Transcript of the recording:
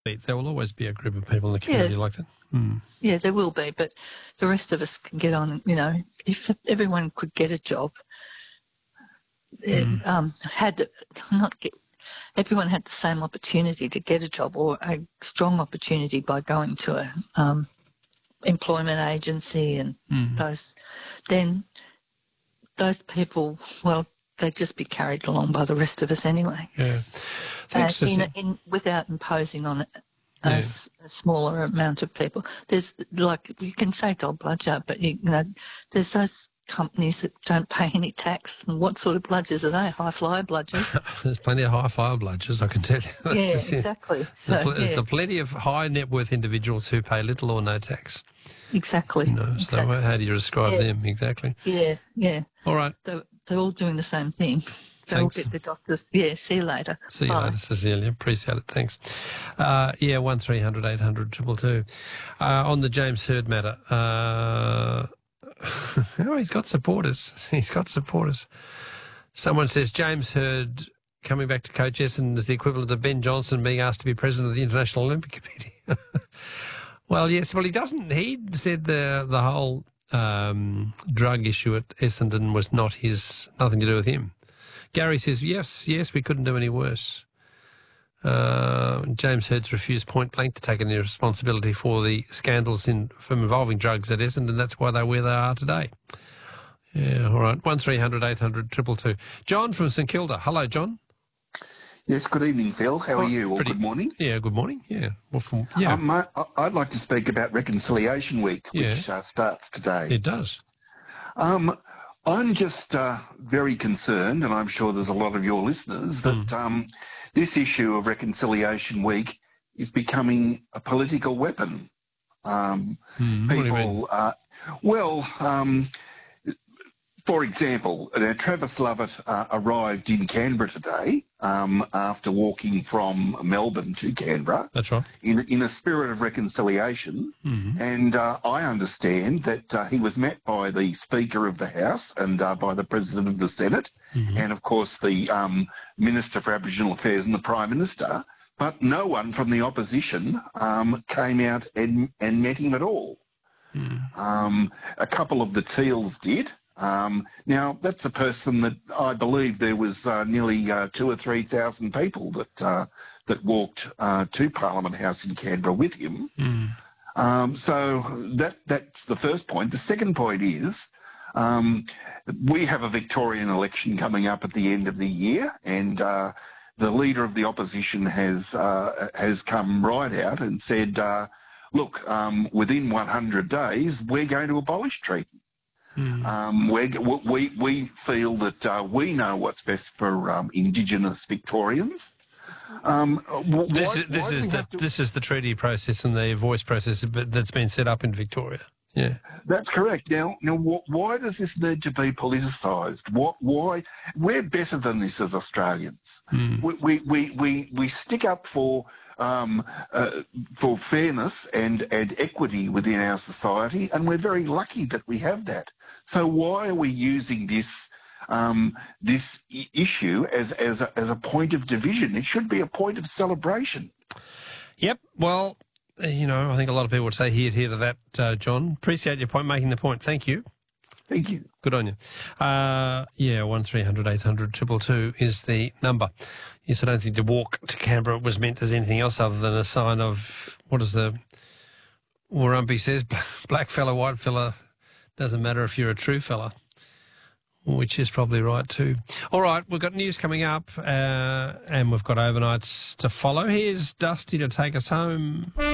There will always be a group of people in the community like that. Yeah, there will be, but the rest of us can get on. You know, if everyone could get a job, everyone had the same opportunity to get a job or a strong opportunity by going to a employment agency and then those people, well, they'd just be carried along by the rest of us anyway. Yeah. Thanks, without imposing on it a smaller amount of people. There's, like, you can say dog bludger, but, you know, there's those companies that don't pay any tax. And what sort of bludgers are they? High-flyer bludgers? There's plenty of high-flyer bludgers, I can tell you. Yeah, exactly. There's plenty of high-net-worth individuals who pay little or no tax. Exactly. You know, so how do you describe them exactly? Yeah, yeah. All right. They're all doing the same thing. They all get the doctors. Yeah, see you later. See you later, Cecilia. Appreciate it. Thanks. 1300 800 222. On the James Hird matter, he's got supporters. He's got supporters. Someone says James Hird coming back to coach Essendon is the equivalent of Ben Johnson being asked to be president of the International Olympic Committee. Well, yes. Well, he doesn't. He said the whole drug issue at Essendon was nothing to do with him. Gary says, yes, we couldn't do any worse. James Hird's refused point blank to take any responsibility for the scandals from involving drugs at Essendon. That's why they're where they are today. Yeah, all right. 1300 800 222. John from St Kilda. Hello, John. Yes, good evening, Phil. How are you? Or good morning? Yeah, good morning. Yeah. Well, I'd like to speak about Reconciliation Week, which starts today. It does. I'm just very concerned, and I'm sure there's a lot of your listeners, that this issue of Reconciliation Week is becoming a political weapon. People, for example, Travis Lovett arrived in Canberra today after walking from Melbourne to Canberra. That's right. In a spirit of reconciliation. And I understand that he was met by the Speaker of the House and by the President of the Senate and, of course, the Minister for Aboriginal Affairs and the Prime Minister. But no one from the opposition came out and met him at all. A couple of the Teals did. Now, that's a person that I believe there was nearly 2,000 or 3,000 people that walked to Parliament House in Canberra with him. So that's the first point. The second point is we have a Victorian election coming up at the end of the year, and the Leader of the Opposition has come right out and said, look, within 100 days, we're going to abolish treaty. We feel that we know what's best for Indigenous Victorians. This is the treaty process and the voice process that's been set up in Victoria. Yeah, that's correct. Now, why does this need to be politicised? Why? We're better than this as Australians. We stick up for fairness and equity within our society, and we're very lucky that we have that. So why are we using this issue as a point of division? It should be a point of celebration. Yep. Well, you know, I think a lot of people would say here to that, John. Appreciate your point, making the point. Thank you. Thank you. Good on you. 1300 800 222 is the number. Yes, I don't think the walk to Canberra was meant as anything else other than a sign of, what does the Warumpi says, black fella, white fella, doesn't matter if you're a true fella, which is probably right too. All right, we've got news coming up and we've got overnights to follow. Here's Dusty to take us home.